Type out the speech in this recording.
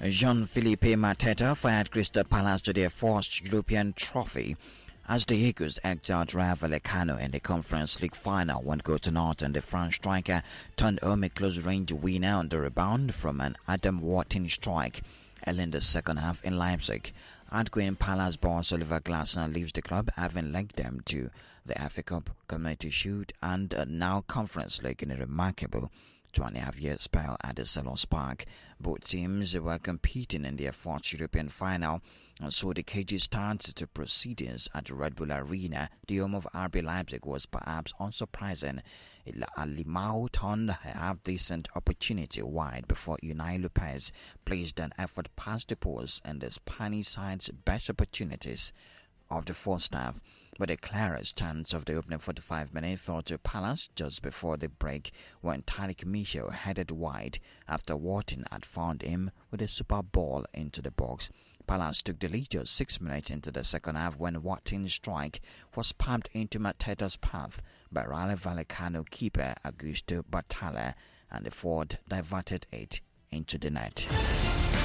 Jean-Philippe Mateta fired Crystal Palace to their first European trophy as the Eagles edged out Rayo Vallecano in the Conference League final. 1-0 and the French striker turned home a close-range winner on the rebound from an Adam Wharton strike early in the second half in Leipzig. Outgoing Palace boss Oliver Glasner leaves the club, having linked them to the FA Cup, Community Shield and now Conference League in a remarkable 2.5-year spell at the Selhurst Park. Both teams were competing in their fourth European final, and so the cagey start to proceedings at the Red Bull Arena, the home of RB Leipzig, was perhaps unsurprising. Limao turned a half-decent opportunity wide before Unai Lopez placed an effort past the post and the Spanish side's best opportunities of the first half, but the clearest chance of the opening 45 minutes fell to Palace just before the break when Tariq Michel headed wide after Wharton had found him with a super ball into the box. Palace took the lead just 6 minutes into the second half when Wharton's strike was pumped into Mateta's path by Rayo Vallecano keeper Augusto Batalla, and the forward diverted it into the net.